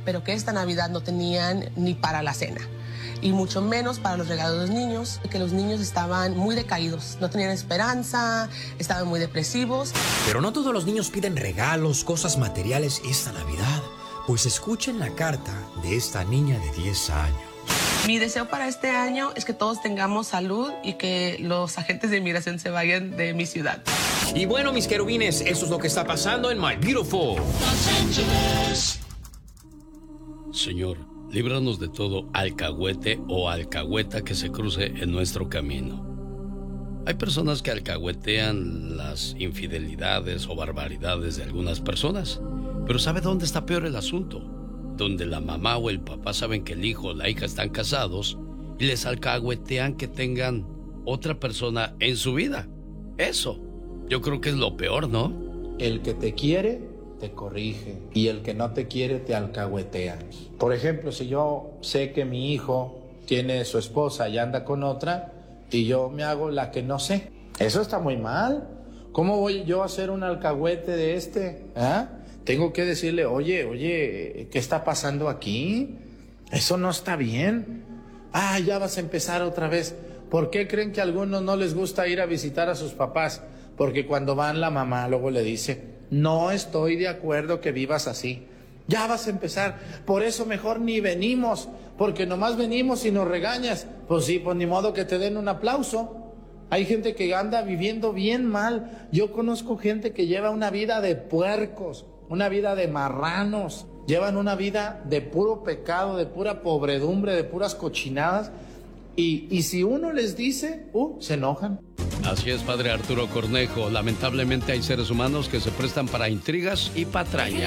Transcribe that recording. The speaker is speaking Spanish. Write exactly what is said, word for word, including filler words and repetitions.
pero que esta Navidad no tenían ni para la cena. Y mucho menos para los regalos de los niños, que los niños estaban muy decaídos, no tenían esperanza, estaban muy depresivos. Pero no todos los niños piden regalos, cosas materiales esta Navidad, pues escuchen la carta de esta niña de diez años. Mi deseo para este año es que todos tengamos salud y que los agentes de inmigración se vayan de mi ciudad. Y bueno, mis querubines, eso es lo que está pasando en My Beautiful Los Ángeles. Señor, líbranos de todo alcahuete o alcahueta que se cruce en nuestro camino. Hay personas que alcahuetean las infidelidades o barbaridades de algunas personas, pero ¿sabe dónde está peor el asunto? Donde la mamá o el papá saben que el hijo o la hija están casados y les alcahuetean que tengan otra persona en su vida. Eso, yo creo que es lo peor, ¿no? El que te quiere, te corrige. Y el que no te quiere, te alcahuetea. Por ejemplo, si yo sé que mi hijo tiene su esposa y anda con otra, y yo me hago la que no sé. Eso está muy mal. ¿Cómo voy yo a hacer un alcahuete de este? ¿Ah? Tengo que decirle, oye, oye, ¿qué está pasando aquí? Eso no está bien. Ah, ya vas a empezar otra vez. ¿Por qué creen que a algunos no les gusta ir a visitar a sus papás? Porque cuando van la mamá luego le dice, no estoy de acuerdo que vivas así. Ya vas a empezar. Por eso mejor ni venimos, porque nomás venimos y nos regañas. Pues sí, pues ni modo que te den un aplauso. Hay gente que anda viviendo bien mal. Yo conozco gente que lleva una vida de puercos, una vida de marranos. Llevan una vida de puro pecado, de pura pobredumbre, de puras cochinadas. Y, y si uno les dice, uh, se enojan. Así es, padre Arturo Cornejo. Lamentablemente hay seres humanos que se prestan para intrigas y patrañas.